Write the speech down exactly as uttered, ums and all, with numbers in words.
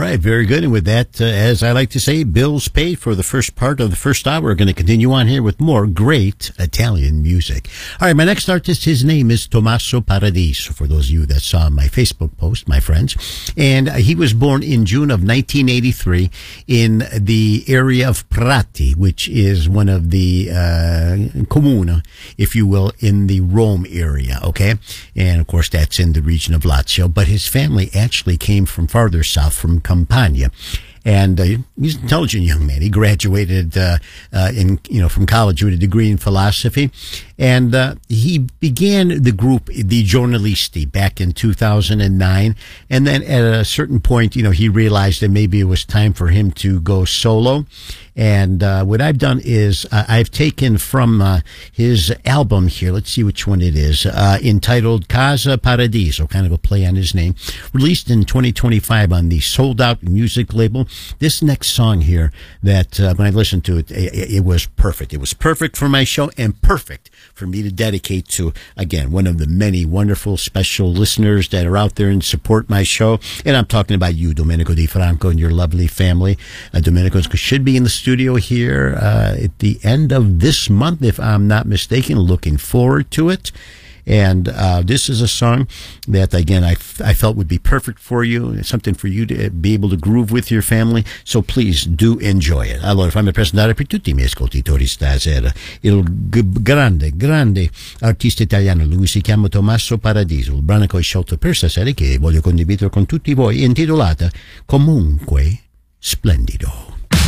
right, very good. And with that, uh, as I like to say, bills paid for the first part of the first hour. We're going to continue on here with more great Italian music. All right, my next artist, his name is Tommaso Paradiso, for those of you that saw my Facebook post, my friends. And uh, he was born in June of nineteen eighty-three in the area of Prati, which is one of the uh, comuna, if you will, in the Rome area, okay? And, of course, that's in the region of Lazio. But his family actually came from farther south, from Campania. And uh, he's an intelligent young man. He graduated uh, uh, in, you know, from college with a degree in philosophy. And uh, he began the group, the Giornalisti, back in two thousand nine. And then at a certain point, you know, he realized that maybe it was time for him to go solo. And uh, what I've done is uh, I've taken from uh, his album here, let's see which one it is, uh, entitled Casa Paradiso, kind of a play on his name, released in twenty twenty-five on the Sold Out music label. This next song here, that uh, when I listened to it, it, it was perfect. It was perfect for my show and perfect for me to dedicate to, again, one of the many wonderful special listeners that are out there and support my show. And I'm talking about you, Domenico Di Franco, and your lovely family. Uh, Domenico should be in the studio here uh, at the end of this month, if I'm not mistaken. Looking forward to it. And uh, this is a song that, again, I, f- I felt would be perfect for you. It's something for you to be able to groove with your family. So please do enjoy it. Allora, fammi presentare per tutti i miei ascoltatori stasera il g- grande, grande artista italiano. Lui si chiama Tommaso Paradiso. Il brano che ho scelto per stasera, che voglio condividere con tutti voi, è intitolata Comunque Splendido.